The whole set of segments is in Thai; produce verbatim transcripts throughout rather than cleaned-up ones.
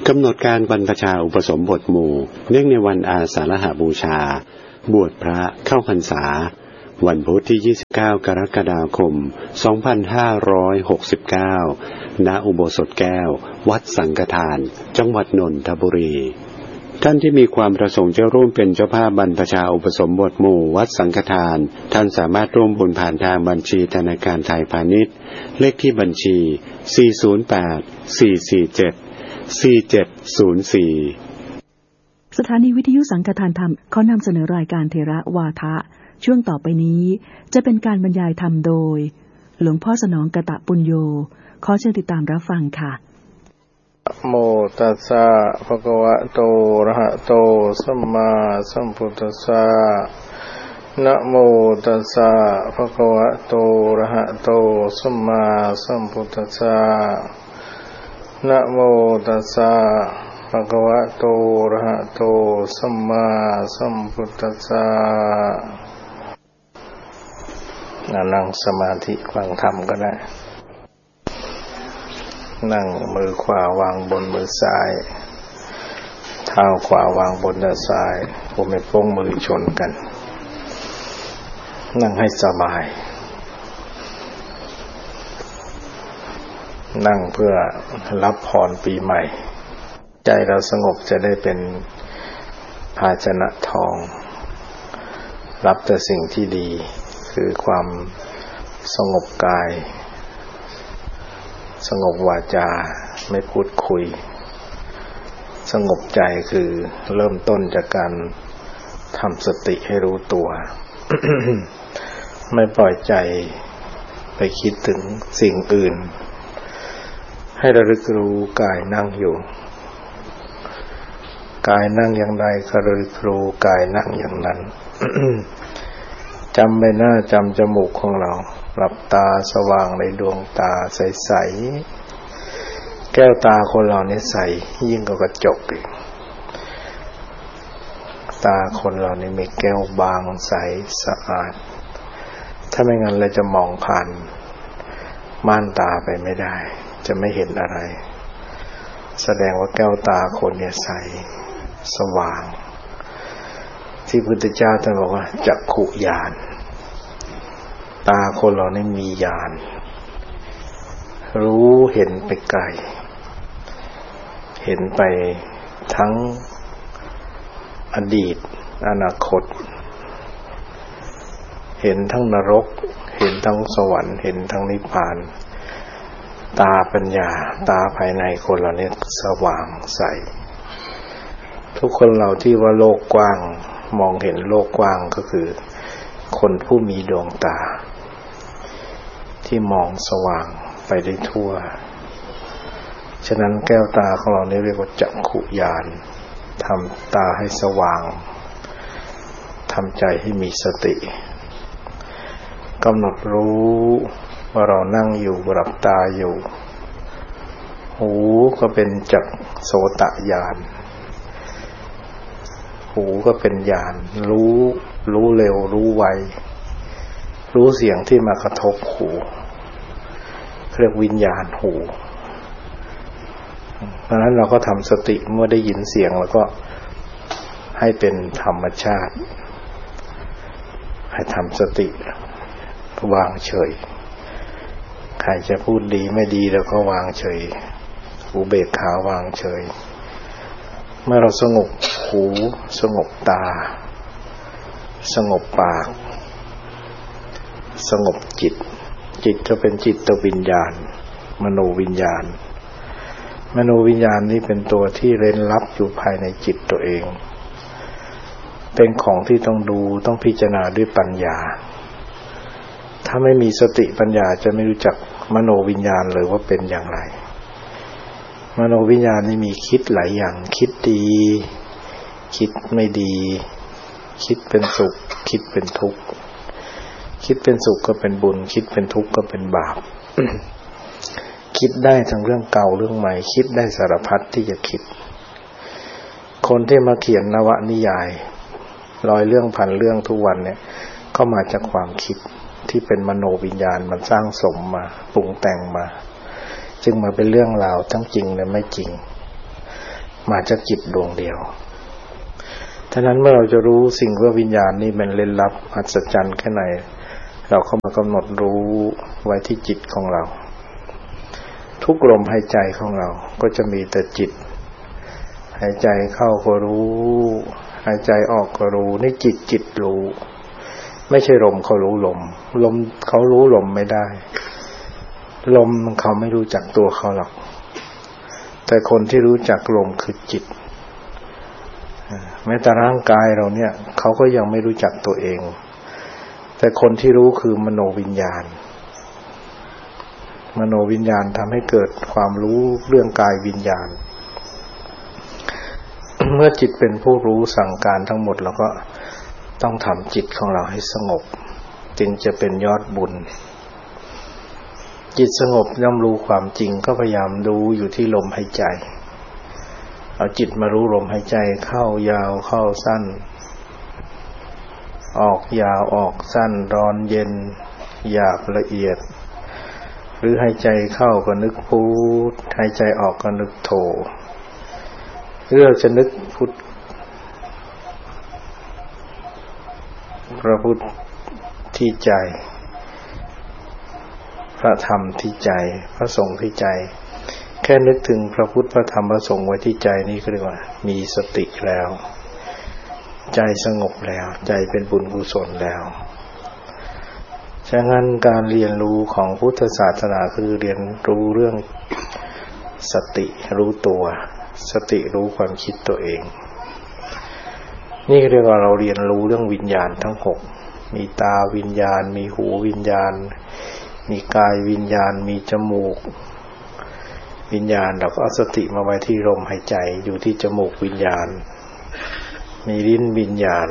กำหนดการบรรพชาอุปสมบทหมู่เนื่องในวันอาสาฬหบูชาบวชพระเข้าพรรษาวันพุธที่ยี่สิบเก้ากรกฎาคมสองพันห้าร้อยหกสิบเก้าณอุโบสถแก้ววัดสังฆทานจังหวัดนนทบุรีท่านที่มีความประสงค์จะร่วมเป็นเจ้าภาพบรรพชาอุปสมบทหมู่วัดสังฆทานท่านสามารถร่วมบุญผ่านทางบัญชีธนาคารไทยพาณิชย์เลขที่บัญชีสี่ ศูนย์ แปด สี่ สี่ เจ็ด สี่ เจ็ด ศูนย์ สี่สถานีวิทยุสังฆทานธรรมขอนำเสนอรายการเถระวาทะช่วงต่อไปนี้จะเป็นการบรรยายธรรมโดยหลวงพ่อสนองกตปุญโญขอเชิญติดตามรับฟังค่ะโมตัสสะภะคะวะโตอะระหะโตสัมมาสัมพุทธัสสะนะโมตัสสะภะคะวะโตอะระหะโตสัมมาสัมพุทธัสสะนะโมตัสสะภะคะวะโตอะระหะโตสัมมาสัมพุทธัสสะนั่งสมาธิฟังธรรมก็ได้นั่งมือขวาวางบนมือซ้ายเท้าขวาวางบนด้านซ้ายผมไม่โป้งมือชนกันนั่งให้สบายนั่งเพื่อรับพรปีใหม่ใจเราสงบจะได้เป็นภาชนะทองรับแต่สิ่งที่ดีคือความสงบกายสงบวาจาไม่พูดคุยสงบใจคือเริ่มต้นจากการทำสติให้รู้ตัว ไม่ปล่อยใจไปคิดถึงสิ่งอื่นให้ระลึกรู้กายนั่งอยู่กายนั่งอย่างใดก็ระลึกรู้กายนั่งอย่างนั้น จำใบหน้าจำจมูกของเราหลับตาสว่างในดวงตาใสๆแก้วตาคนเราเนี่ยใสยิ่งกว่ากระจกอีกตาคนเรานี่มีแก้วบางใสสะอาดถ้าไม่งั้นเราจะมองผ่านม่านตาไปไม่ได้จะไม่เห็นอะไรแสดงว่าแก้วตาคนเนี่ยใสสว่างที่พุทธเจ้าท่านบอกว่าจักขุญาณตาคนเรานี่มีญาณรู้เห็นไปไกลเห็นไปทั้งอดีตอนาคตเห็นทั้งนรกเห็นทั้งสวรรค์เห็นทั้งนิพพานตาปัญญาตาภายในคนเราเนี่ยสว่างใสทุกคนเราที่ว่าโลกกว้างมองเห็นโลกกว้างก็คือคนผู้มีดวงตาที่มองสว่างไปได้ทั่วฉะนั้นแก้วตาของเราเนี่ยเรียกว่าจักขุญาณทำตาให้สว่างทำใจให้มีสติกำหนดรู้ว่าเรานั่งอยู่หลับตาอยู่หูก็เป็นจักโสตญาณหูก็เป็นญาณรู้รู้เร็วรู้ไวรู้เสียงที่มากระทบหูเรียกวิญญาณหูเพราะฉะนั้นเราก็ทำสติเมื่อได้ยินเสียงแล้วก็ให้เป็นธรรมชาติให้ทำสติวางเฉยใครจะพูดดีไม่ดีเราก็วางเฉยอุเบกขาวางเฉยเมื่อเราสงบหูสงบตาสงบปากสงบจิตจิตจะเป็นจิตวิญญาณมโนวิญญาณมโนวิญญาณนี้เป็นตัวที่เร้นลับอยู่ภายในจิตตัวเองเป็นของที่ต้องดูต้องพิจารณาด้วยปัญญาถ้าไม่มีสติปัญญาจะไม่รู้จักมโนวิญญาณเลยว่าเป็นอย่างไรมโนวิญญาณนี่มีคิดหลายอย่างคิดดีคิดไม่ดีคิดเป็นสุขคิดเป็นทุกข์คิดเป็นสุขก็เป็นบุญคิดเป็นทุกข์ก็เป็นบาป คิดได้ทั้งเรื่องเก่าเรื่องใหม่คิดได้สารพัดที่จะคิดคนที่มาเขียนนวนิยายร้อยเรื่องพันเรื่องทุกวันเนี่ยก็มาจากความคิดที่เป็นมโนวิญญาณมันสร้างสมมาปรุงแต่งมาจึงมาเป็นเรื่องราวทั้งจริงและไม่จริงมาจากจิตดวงเดียวฉะนั้นเมื่อเราจะรู้สิ่งว่าวิญญาณนี่มันเร้นลับอัศจรรย์แค่ไหนเราเข้ามากำหนดรู้ไว้ที่จิตของเราทุกลมหายใจของเราก็จะมีแต่จิตหายใจเข้าก็รู้หายใจออกก็รู้นี่จิตจิตรู้ไม่ใช่ลมเขารู้ลมลมเขารู้ลมไม่ได้ลมเขาไม่รู้จักตัวเขาหรอกแต่คนที่รู้จักลมคือจิตแม้แต่ร่างกายเราเนี่ยเขาก็ยังไม่รู้จักตัวเองแต่คนที่รู้คือมโนวิญญาณมโนวิญญาณทำให้เกิดความรู้เรื่องกายวิญญาณ เมื่อจิตเป็นผู้รู้สั่งการทั้งหมดแล้วก็ต้องทำจิตของเราให้สงบจึงจะเป็นยอดบุญจิตสงบย่อมรู้ความจริงก็พยายามดูอยู่ที่ลมหายใจเอาจิตมารู้ลมหายใจเข้ายาวเข้าสั้นออกยาวออกสั้นร้อนเย็นหยาบละเอียดหรือหายใจเข้าก็นึกพุทหายใจออกก็นึกโธหรือเราจะนึกพุทพระพุทธที่ใจพระธรรมที่ใจพระสงฆ์ที่ใจแค่นึกถึงพระพุทธพระธรรมพระสงฆ์ไว้ที่ใจนี่ก็เรียกว่ามีสติแล้วใจสงบแล้วใจเป็นบุญกุศลแล้วฉะนั้นการเรียนรู้ของพุทธศาสนาคือเรียนรู้เรื่องสติรู้ตัวสติรู้ความคิดตัวเองนี่เรียกว่าเราเรียนรู้เรื่องวิญญาณทั้งหกมีตาวิญญาณมีหูวิญญาณมีกายวิญญาณมีจมูกวิญญาณเราก็เอาสติมาไว้ที่ลมหายใจอยู่ที่จมูกวิญญาณมีลิ้นวิญญาณ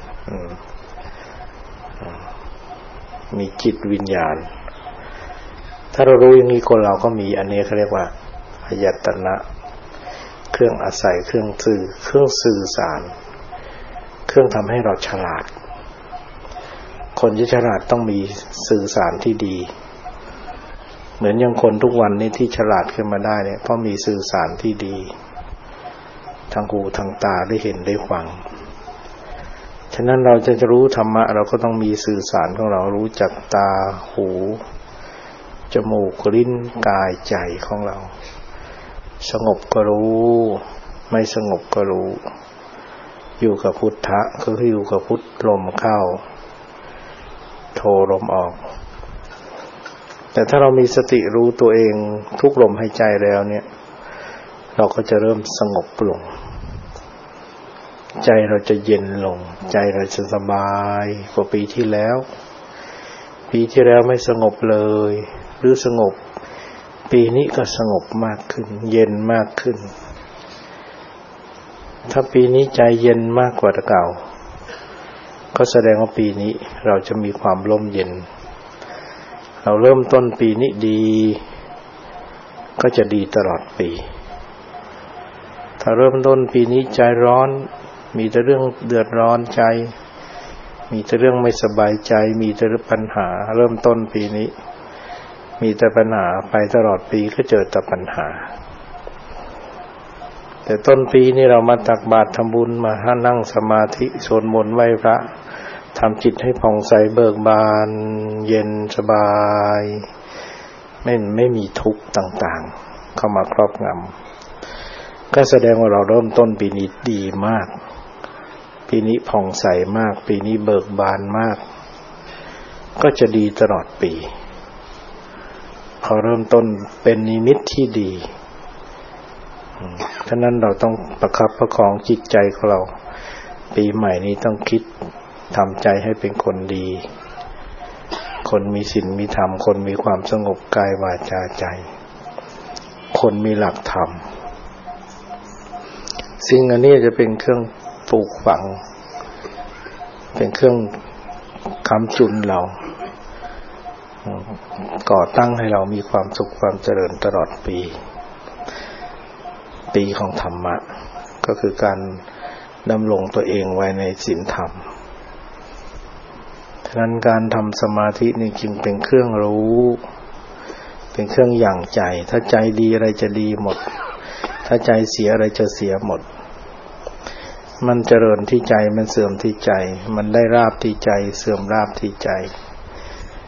มีจิตวิญญาณถ้าเรารู้อย่างนี้คนเราก็มีอันนี้เขาเรียกว่าอายตนะเครื่องอาศัยเครื่องสื่อเครื่องสื่อสารเครื่องทำให้เราฉลาดคนที่ฉลาดต้องมีสื่อสารที่ดีเหมือนอย่างคนทุกวันนี้ที่ฉลาดขึ้นมาได้เนี่ยเพราะมีสื่อสารที่ดีทางหูทางตาได้เห็นได้ฟังฉะนั้นเราจะจะรู้ธรรมะเราก็ต้องมีสื่อสารของเรารู้จักตาหูจมูกลิ้นกายใจของเราสงบก็รู้ไม่สงบก็รู้อยู่กับพุทธะก็คืออยู่กับพุทลมเข้าโธลมออกแต่ถ้าเรามีสติรู้ตัวเองทุกลมหายใจแล้วเนี่ยเราก็จะเริ่มสงบลงใจเราจะเย็นลงใจเราจะสบายกว่าปีที่แล้วปีที่แล้วไม่สงบเลยหรือสงบปีนี้ก็สงบมากขึ้นเย็นมากขึ้นถ้าปีนี้ใจเย็นมากกว่าเก่าก็แสดงว่าปีนี้เราจะมีความร่มเย็นเราเริ่มต้นปีนี้ดีก็จะดีตลอดปีถ้าเริ่มต้นปีนี้ใจร้อนมีแต่เรื่องเดือดร้อนใจมีแต่เรื่องไม่สบายใจมีแต่เรื่องปัญหาเริ่มต้นปีนี้มีแต่ปัญหาไปตลอดปีก็เจอแต่ปัญหาแต่ต้นปีนี้เรามาตักบาตรทำบุญมานั่งสมาธิสวดมนต์ไหว้พระทำจิตให้ผ่องใสเบิกบานเย็นสบายไม่ไม่มีทุกข์ต่างๆเข้ามาครอบงำก็แสดงว่าเราเริ่มต้นปีนี้ดีมากปีนี้ผ่องใสมากปีนี้เบิกบานมากก็จะดีตลอดปีพอเริ่มต้นเป็นนิมิตที่ดีฉะนั้นเราต้องประคับประคองจิตใจของเราปีใหม่นี้ต้องคิดทำใจให้เป็นคนดีคนมีศีลมีธรรมคนมีความสงบกายวาจาใจคนมีหลักธรรมสิ่งอันนี้จะเป็นเครื่องปลูกฝังเป็นเครื่องค้ำจุนเราก่อตั้งให้เรามีความสุขความเจริญตลอดปีปีของธรรมะก็คือการดำรงตัวเองไว้ในศีลธรรมฉะนั้นการทำสมาธินี่จึงเป็นเครื่องรู้เป็นเครื่องหยั่งใจถ้าใจดีอะไรจะดีหมดถ้าใจเสียอะไรจะเสียหมดมันเจริญที่ใจมันเสื่อมที่ใจมันได้ราบที่ใจเสื่อมราบที่ใจ